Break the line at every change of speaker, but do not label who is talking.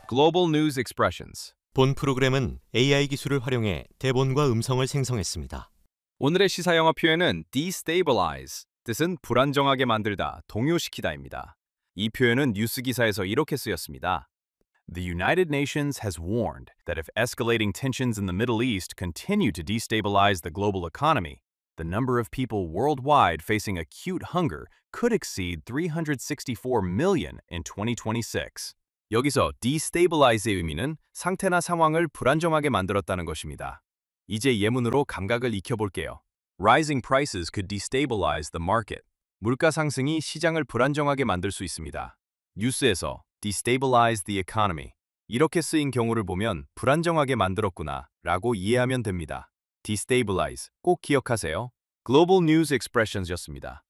Global News Expressions.
본 프로그램은 AI 기술을 활용해 대본과 음성을 생성했습니다.
오늘의 시사 영어 표현은 destabilize, 뜻은 불안정하게 만들다, 동요시키다입니다. 이 표현은 뉴스 기사에서 이렇게 쓰였습니다. The United Nations has warned that if escalating tensions in the Middle East continue to destabilize the global economy, the number of people worldwide facing acute hunger could exceed 364 million in 2026. 여기서 destabilize의 의미는 상태나 상황을 불안정하게 만들었다는 것입니다. 이제 예문으로 감각을 익혀볼게요. Rising prices could destabilize the market. 물가 상승이 시장을 불안정하게 만들 수 있습니다. 뉴스에서 destabilize the economy. 이렇게 쓰인 경우를 보면 불안정하게 만들었구나 라고 이해하면 됩니다. destabilize 꼭 기억하세요. Global News Expressions였습니다.